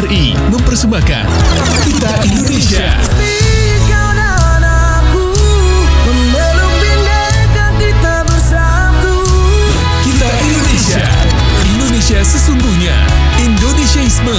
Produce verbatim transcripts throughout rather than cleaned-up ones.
I mempersembahkan Kita Indonesia. Kita Indonesia, Indonesia sesungguhnya, Indonesiaisme.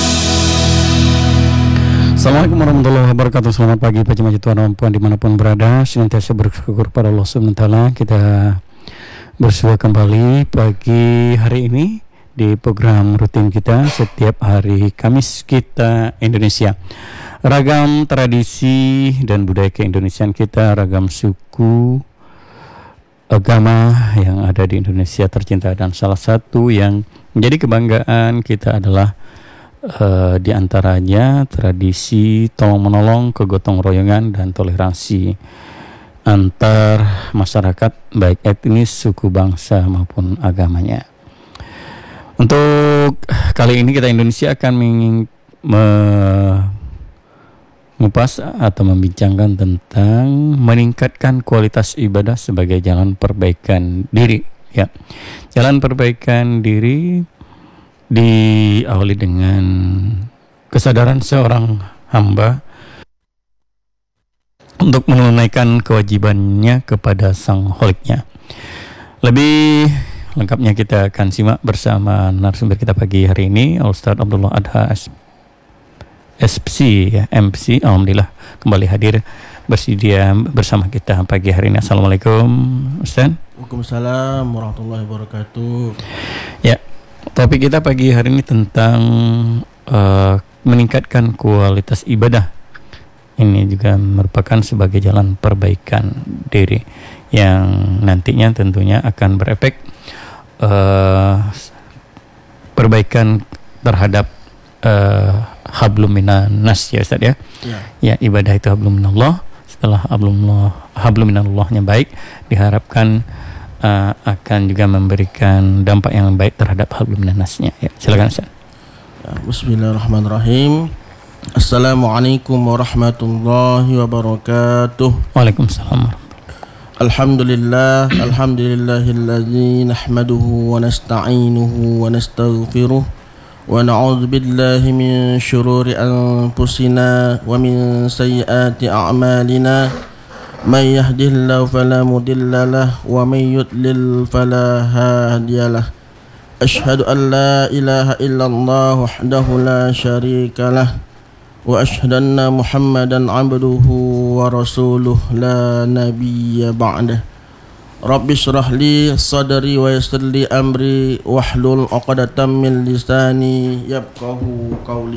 Assalamualaikum warahmatullahi wabarakatuh. Selamat pagi Pak Jemaah Tuan dan Puan dimanapun berada. Senantiasa bersyukur pada Allah subhanahu wa taala. Kita bersua kembali pagi hari ini di program rutin kita setiap hari Kamis Kita Indonesia. Ragam tradisi dan budaya keindonesiaan kita, ragam suku, agama yang ada di Indonesia tercinta, dan salah satu yang menjadi kebanggaan kita adalah Uh, di antaranya tradisi tolong-menolong, kegotong royongan, dan toleransi antar masyarakat baik etnis, suku, bangsa maupun agamanya. Untuk kali ini Kita Indonesia akan mengupas atau membincangkan tentang meningkatkan kualitas ibadah sebagai jalan perbaikan diri. Ya, jalan perbaikan diri diawali dengan kesadaran seorang hamba untuk menunaikan kewajibannya kepada sang kholiknya. Lebih lengkapnya kita akan simak bersama narasumber kita pagi hari ini, Ustadz Abdullah Adha S P C ya, M C. Alhamdulillah kembali hadir bersedia bersama kita pagi hari ini. Assalamualaikum Ustadz. Waalaikumsalam warahmatullahi wabarakatuh. Ya, topik kita pagi hari ini tentang uh, meningkatkan kualitas ibadah. Ini juga merupakan sebagai jalan perbaikan diri yang nantinya tentunya akan berefek uh, perbaikan terhadap uh, hablum minan nas ya Ustaz ya. Ya. Ya, ibadah itu hablum minallah. Setelah hablum hablum minallahnya baik, diharapkan Uh, akan juga memberikan dampak yang baik terhadap hablum minan nasnya. Ya, silakan Ustaz. Bismillahirrahmanirrahim. Assalamualaikum warahmatullahi wabarakatuh. Waalaikumsalam. Alhamdulillah, alhamdulillahilladzi nahmaduhu wa nasta'inuhu wa nastaghfiruh wa na'udzu billahi min syururi anfusina wa min sayyiati a'malina. Man yahdihillahu fala mudilla lahu wa man yudlil fala hadiya lahu. Asyhadu an la ilaha illallah wahdahu la syarika lahu wa asyhadu anna Muhammadan abduhu wa rasuluh la nabiyya ba'dah. Rabbi shrah li sadri wa yassir li amri wahlul 'uqdatam min lisani yafqahu qawli.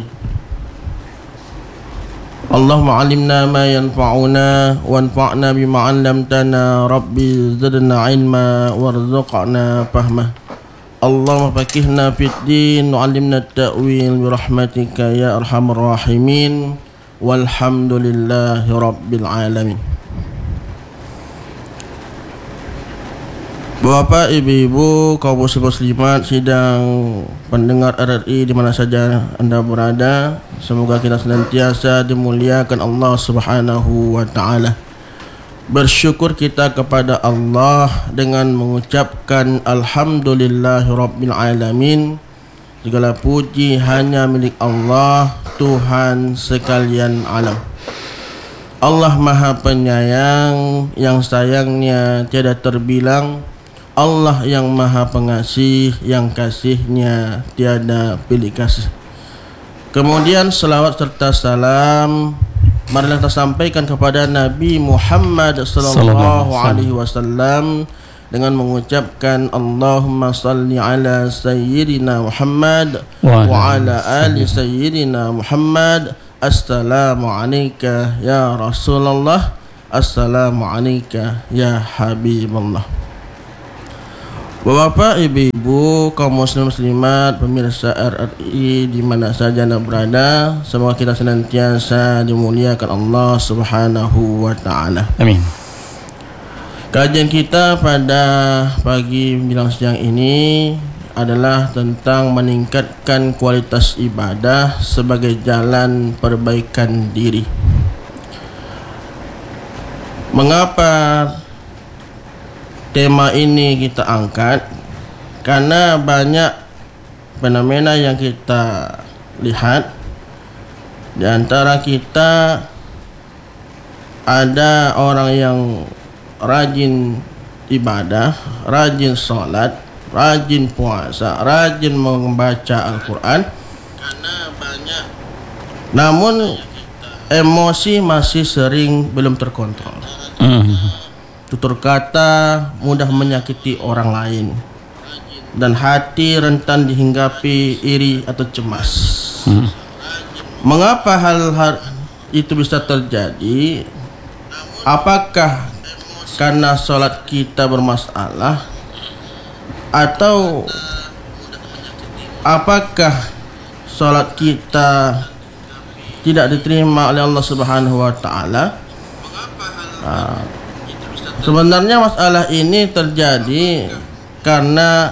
Allahumma alimna ma yanfa'una wanfa'na bima 'allamtana rabbi zidna ilma warzuqna fahma. Allahumma faqihna fid din wa 'allimna at-ta'wil bi rahmatika ya arhamar rahimin walhamdulillahi rabbil alamin. Bapak, ibu-ibu, kaum muslim muslimat, sidang pendengar R R I di mana saja Anda berada, semoga kita senantiasa dimuliakan Allah Subhanahu wa taala. Bersyukur kita kepada Allah dengan mengucapkan alhamdulillahirabbil alamin. Segala puji hanya milik Allah, Tuhan sekalian alam. Allah Maha Penyayang yang sayangnya tiada terbilang. Allah yang Maha Pengasih yang kasihnya tiada pilih kasih. Kemudian selawat serta salam marilah kita sampaikan kepada Nabi Muhammad sallallahu alaihi wasallam dengan mengucapkan Allahumma salli ala sayyidina Muhammad wa ala ali sayyidina Muhammad. Assalamu alayka ya Rasulullah, assalamu alayka ya Habibullah. Bapak, ibu-ibu, kaum muslim muslimat, pemirsa R R I di mana saja Anda berada, semoga kita senantiasa dimuliakan Allah Subhanahu wa taala. Amin. Kajian kita pada pagi menjelang siang ini adalah tentang meningkatkan kualitas ibadah sebagai jalan perbaikan diri. Mengapa tema ini kita angkat? Karena banyak fenomena yang kita lihat Di antara kita ada orang yang rajin ibadah, rajin sholat, rajin puasa, rajin membaca Al-Quran, namun emosi masih sering belum terkontrol. Tutur kata mudah menyakiti orang lain, dan hati rentan dihinggapi iri atau cemas. Mengapa hal-hal itu bisa terjadi? Apakah karena sholat kita bermasalah, atau apakah sholat kita tidak diterima oleh Allah Subhanahu wa Ta'ala? Nah, sebenarnya masalah ini terjadi karena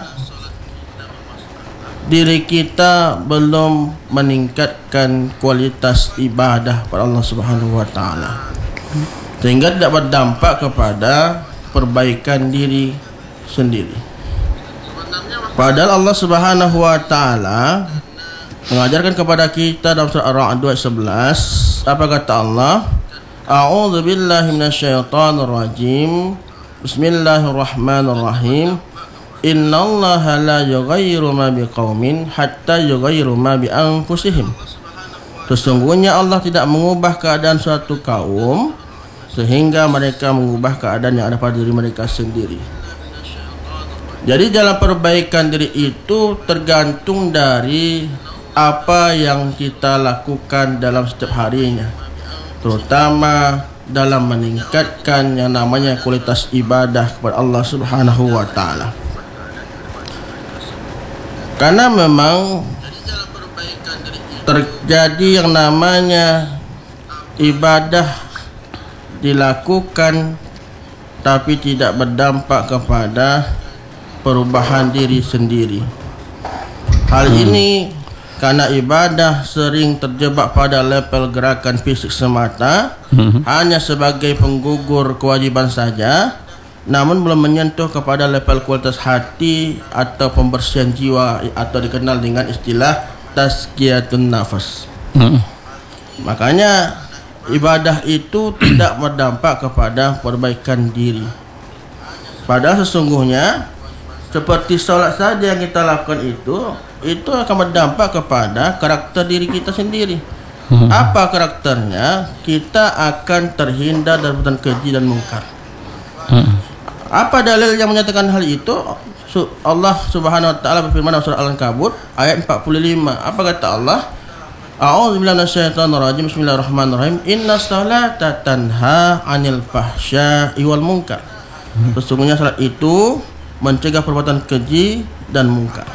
diri kita belum meningkatkan kualitas ibadah pada Allah Subhanahu wa Ta'ala, sehingga tidak berdampak kepada perbaikan diri sendiri. Padahal Allah Subhanahu wa Ta'ala mengajarkan kepada kita dalam surah Ar-Ra'd ayat sebelas, apa kata Allah? A'udzu billahi minasyaitonir rajim. Bismillahirrahmanirrahim. Innallaha la yughayyiru ma biqaumin hatta yughayyiru ma bi anfusihim. Sesungguhnya Allah tidak mengubah keadaan suatu kaum sehingga mereka mengubah keadaan yang ada pada diri mereka sendiri. Jadi dalam perbaikan diri itu tergantung dari apa yang kita lakukan dalam setiap harinya, terutama dalam meningkatkan yang namanya kualitas ibadah kepada Allah Subhanahu wa Ta'ala. Karena memang terjadi yang namanya ibadah dilakukan tapi tidak berdampak kepada perubahan diri sendiri. Hal ini karena ibadah sering terjebak pada level gerakan fisik semata, hanya sebagai penggugur kewajiban saja, namun belum menyentuh kepada level kualitas hati atau pembersihan jiwa, atau dikenal dengan istilah tazkiyatun nafas. Makanya ibadah itu tidak berdampak kepada perbaikan diri. Padahal sesungguhnya seperti sholat saja yang kita lakukan itu, itu akan berdampak kepada karakter diri kita sendiri. Apa karakternya? Kita akan terhindar dari perbuatan keji dan mungkar. Apa dalil yang menyatakan hal itu? Allah Subhanahu wa Ta'ala berfirman dalam surah Al-Ankabut ayat empat puluh lima. Apa kata Allah? A'udzu billahi minasyaitonir rajim. Bismillahirrahmanirrahim. Innas salata tanha 'anil fahsya'i wal munkar. Sesungguhnya salat itu mencegah perbuatan keji dan mungkar.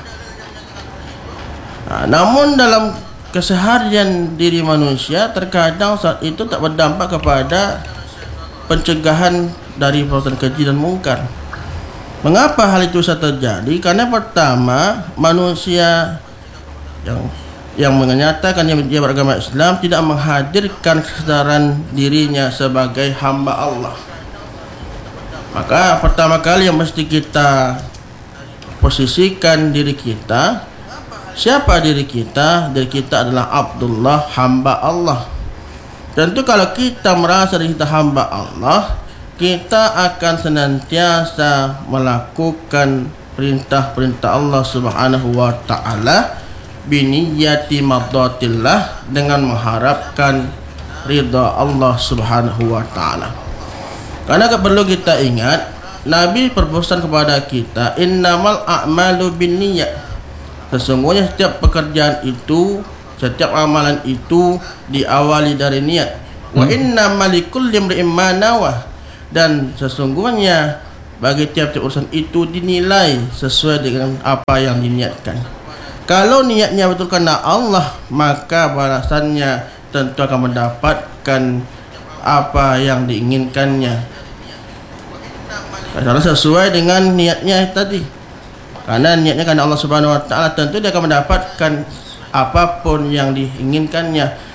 Nah, namun dalam keseharian diri manusia terkadang saat itu tak berdampak kepada pencegahan dari perbuatan keji dan mungkar. Mengapa hal itu bisa terjadi? Karena pertama, manusia yang yang menyatakan dia beragama Islam tidak menghadirkan kesadaran dirinya sebagai hamba Allah. Maka pertama kali yang mesti kita posisikan diri kita, siapa diri kita? Diri kita adalah Abdullah, hamba Allah. Tentu kalau kita merasa diri kita hamba Allah, kita akan senantiasa melakukan perintah-perintah Allah Subhanahu wa Ta'ala biniyati mardatillah, dengan mengharapkan ridha Allah Subhanahu wa Ta'ala. Karena perlu kita ingat, Nabi berpesan kepada kita, innamal a'malu binniyat. Sesungguhnya setiap pekerjaan itu, setiap amalan itu diawali dari niat. Wa innamal likulli imri'in ma nawah. Dan sesungguhnya bagi tiap-tiap urusan itu dinilai sesuai dengan apa yang diniatkan. Kalau niatnya betul karena Allah, maka balasannya tentu akan mendapatkan apa yang diinginkannya, karena sesuai dengan niatnya tadi. Karena niatnya karena Allah Subhanahu wa Ta'ala, tentu dia akan mendapatkan apapun yang diinginkannya.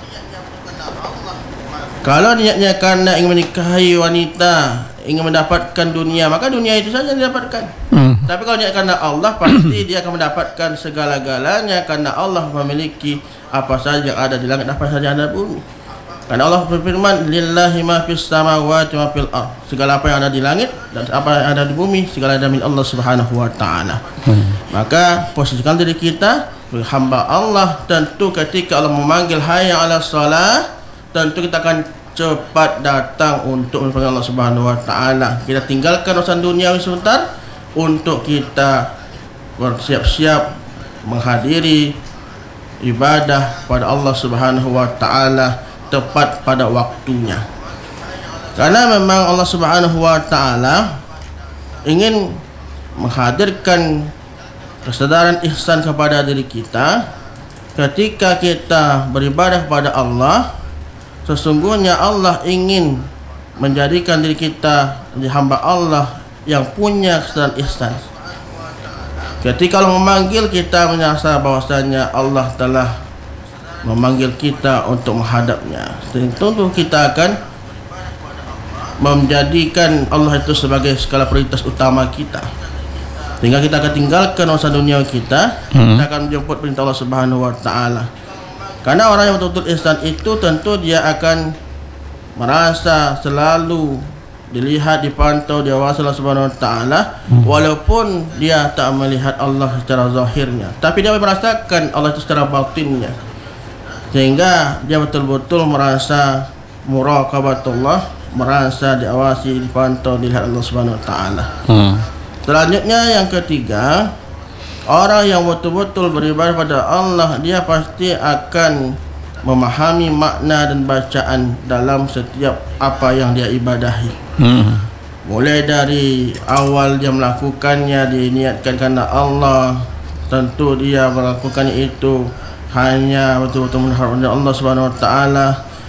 Kalau niatnya karena ingin menikahi wanita, ingin mendapatkan dunia, maka dunia itu saja yang didapatkan. Hmm. Tapi kalau niat karena Allah, pasti dia akan mendapatkan segala-galanya, karena Allah memiliki apa saja yang ada di langit, apa saja yang ada di bumi. Karena Allah berfirman, lillahi ma fis samawati wa fil ardh. Segala apa yang ada di langit dan apa yang ada di bumi, segala ada milik Allah Subhanahu wa taala. Hmm. Maka posisikan diri kita sebagai hamba Allah. Tentu ketika Allah memanggil hayya 'alas shalah, tentu kita akan cepat datang untuk menyembah Allah Subhanahu wa taala. Kita tinggalkan urusan dunia sebentar untuk kita bersiap-siap menghadiri ibadah pada Allah Subhanahu wa taala tepat pada waktunya. Karena memang Allah Subhanahu wa taala ingin menghadirkan kesadaran ihsan kepada diri kita. Ketika kita beribadah kepada Allah, sesungguhnya Allah ingin menjadikan diri kita menjadi hamba Allah yang punya kesadaran ihsan. Ketika Allah memanggil, kita merasa bahwasanya Allah telah memanggil kita untuk menghadapnya. Tentu kita akan menjadikan Allah itu sebagai skala prioritas utama kita, sehingga kita akan tinggalkan urusan dunia kita. hmm. Kita akan menjemput perintah Allah Subhanahu wa taala. Karena orang yang betul-betul ihsan itu tentu dia akan merasa selalu dilihat, dipantau, diawasi Allah Subhanahu wa taala, hmm. walaupun dia tak melihat Allah secara zahirnya, tapi dia merasakan Allah itu secara batinnya, sehingga dia betul-betul merasa muraqabatullah, merasa diawasi, dipantau, dilihat Allah Subhanahu wa taala. Hmm. Selanjutnya yang ketiga, orang yang betul-betul beribadah pada Allah, dia pasti akan memahami makna dan bacaan dalam setiap apa yang dia ibadahi. Hmm. Mulai dari awal dia melakukannya, diniatkan karena Allah, tentu dia melakukannya itu hanya betul-betul mengharapkan Allah Subhanahu wa taala.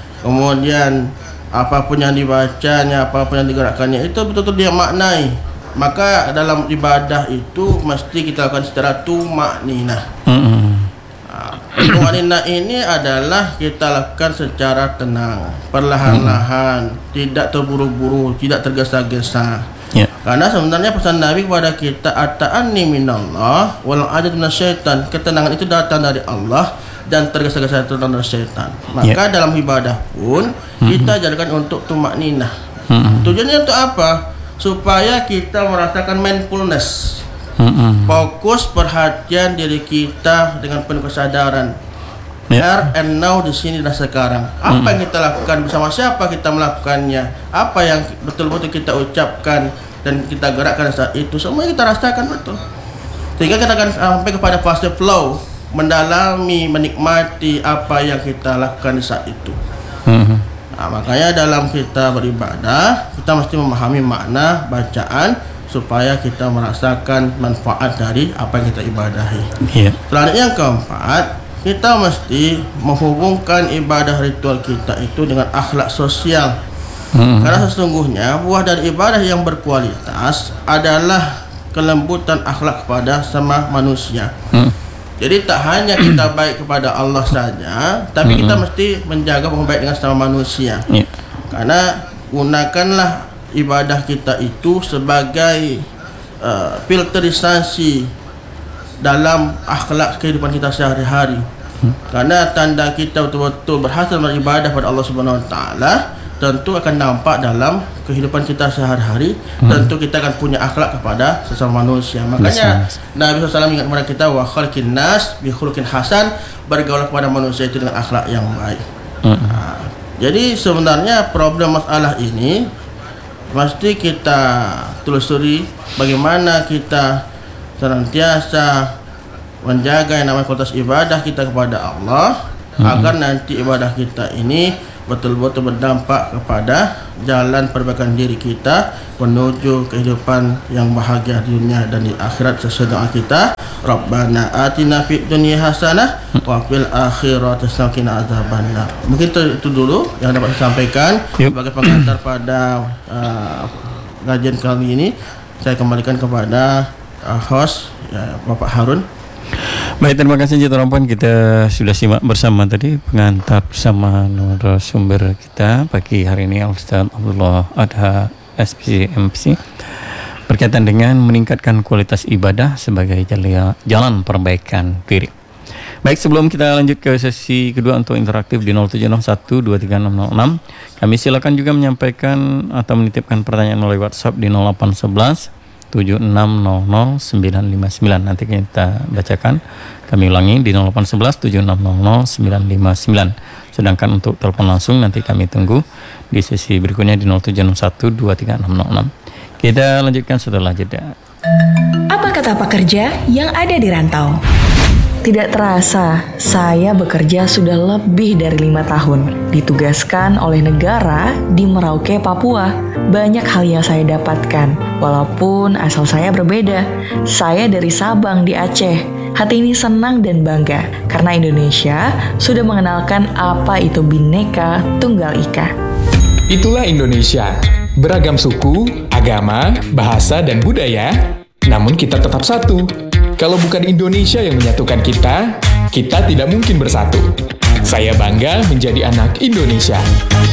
Kemudian apapun yang dibacanya, apapun yang digerakkannya, itu betul-betul dia maknai. Maka dalam ibadah itu mesti kita lakukan secara tumakninah. Mm-hmm. Nah, tumakninah ini adalah kita lakukan secara tenang, perlahan-lahan, mm-hmm. tidak terburu-buru, tidak tergesa-gesa. Yeah. Karena sebenarnya pesan Nabi kepada kita, at-ta'anni minallah wal ajad minasyaitan. Ketenangan itu datang dari Allah dan tergesa-gesa itu datang dari syaitan. Maka yeah. dalam ibadah pun mm-hmm. kita jadikan untuk tumakninah. Mm-hmm. Tujuannya untuk apa? Supaya kita merasakan mindfulness, mm-hmm. fokus perhatian diri kita dengan penuh kesadaran. Yeah. Here and now, di sini dan sekarang. Apa mm-hmm. yang kita lakukan, bersama siapa kita melakukannya, apa yang betul-betul kita ucapkan dan kita gerakkan saat itu, semua kita rasakan betul. Sehingga kita akan sampai kepada fase flow, mendalami, menikmati apa yang kita lakukan di saat itu. Mm-hmm. Nah, makanya dalam kita beribadah, kita mesti memahami makna bacaan supaya kita merasakan manfaat dari apa yang kita ibadahi. Yeah. Selanjutnya yang keempat, kita mesti menghubungkan ibadah ritual kita itu dengan akhlak sosial. Mm-hmm. Karena sesungguhnya buah dari ibadah yang berkualitas adalah kelembutan akhlak kepada sama manusia. Mm. Jadi tak hanya kita baik kepada Allah saja, tapi mm-hmm. kita mesti menjaga baik dengan sama manusia. Yeah. Karena gunakanlah ibadah kita itu sebagai uh, filterisasi dalam akhlak kehidupan kita sehari-hari. Mm. Karena tanda kita betul-betul berhasil beribadah pada Allah Subhanahu wa taala, tentu akan nampak dalam kehidupan kita sehari-hari. hmm. Tentu kita akan punya akhlak kepada sesama manusia. Makanya yes, yes. Nabi shallallahu alaihi wasallam ingat kepada kita, wa khalqin nas bi khuluqin hasan, bergaul kepada manusia itu dengan akhlak yang baik. hmm. Nah, jadi sebenarnya problem masalah ini mesti kita telusuri, bagaimana kita senantiasa menjaga yang namanya kualitas ibadah kita kepada Allah, hmm. agar nanti ibadah kita ini betul-betul berdampak kepada jalan perbaikan diri kita menuju kehidupan yang bahagia di dunia dan di akhirat sesuai doa kita, Rabbana atina fid dunya hasanah wa fil akhirati hasanah wa qina adzabannar. Mungkin itu, itu dulu yang dapat saya sampaikan yep. sebagai pengantar pada uh, kajian kali ini. Saya kembalikan kepada uh, host ya, Bapak Harun. Baik, terima kasih Cik Rompon. Kita sudah simak bersama tadi pengantar bersama narasumber kita pagi hari ini, Ustaz Abdullah Adha S P C M C. berkaitan dengan meningkatkan kualitas ibadah sebagai jalan perbaikan diri. Baik, sebelum kita lanjut ke sesi kedua untuk interaktif di nol tujuh nol satu dua tiga enam nol enam, kami silakan juga menyampaikan atau menitipkan pertanyaan melalui WhatsApp di nol delapan satu satu tujuh enam nol nol sembilan lima sembilan. Nanti kita bacakan. Kami ulangi di nol delapan satu satu tujuh enam nol nol sembilan lima sembilan. Sedangkan untuk telepon langsung nanti kami tunggu di sesi berikutnya di nol tujuh nol satu dua tiga enam nol enam. Kita lanjutkan setelah jeda. Apa kata pekerja yang ada di rantau? Tidak terasa, saya bekerja sudah lebih dari lima tahun. Ditugaskan oleh negara di Merauke, Papua. Banyak hal yang saya dapatkan, walaupun asal saya berbeda. Saya dari Sabang di Aceh. Hati ini senang dan bangga, karena Indonesia sudah mengenalkan apa itu Bhinneka Tunggal Ika. Itulah Indonesia. Beragam suku, agama, bahasa, dan budaya, namun kita tetap satu. Kalau bukan Indonesia yang menyatukan kita, kita tidak mungkin bersatu. Saya bangga menjadi anak Indonesia.